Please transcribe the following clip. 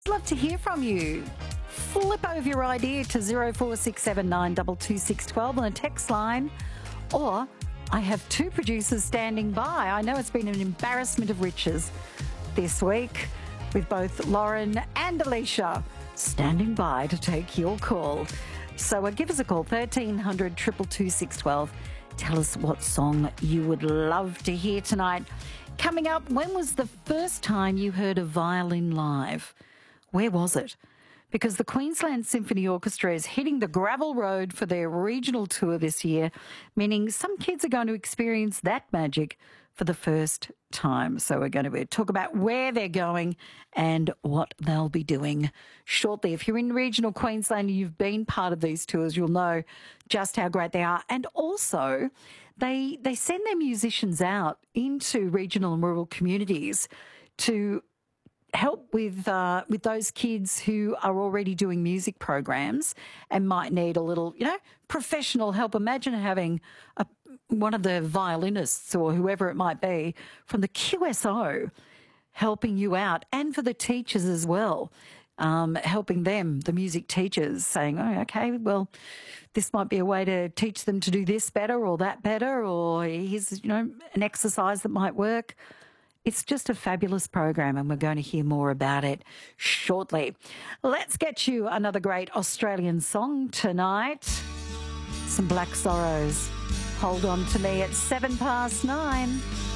Love to hear from you. Flip over your idea to 0467 on the text line, or I have two producers standing by. I know it's been an embarrassment of riches this week with both Lauren and Alicia standing by to take your call. So give us a call, 1300 222 612. Tell us what song you would love to hear tonight. Coming up, when was the first time you heard a violin live? Where was it? Because the Queensland Symphony Orchestra is hitting the gravel road for their regional tour this year, meaning some kids are going to experience that magic for the first time. So we're going to talk about where they're going and what they'll be doing shortly. If you're in regional Queensland and you've been part of these tours, you'll know just how great they are. And also, they send their musicians out into regional and rural communities to help with those kids who are already doing music programs and might need a little, professional help. Imagine having one of the violinists or whoever it might be from the QSO helping you out, and for the teachers as well, helping them, the music teachers, saying, oh, okay, well, this might be a way to teach them to do this better or that better, or here's, an exercise that might work. It's just a fabulous program, and we're going to hear more about it shortly. Let's get you another great Australian song tonight. Some Black Sorrows. Hold on to me at 9:07.